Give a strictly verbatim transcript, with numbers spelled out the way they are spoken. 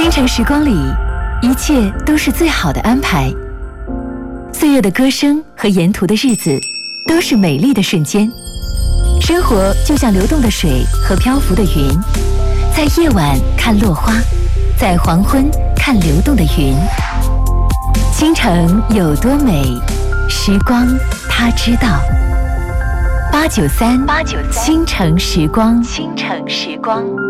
倾城时光里，一切都是最好的安排。岁月的歌声和沿途的日子，都是美丽的瞬间。生活就像流动的水和漂浮的云，在夜晚看落花，在黄昏看流动的云。倾城有多美，时光它知道。八九三，八九三，倾城时光，倾城时光。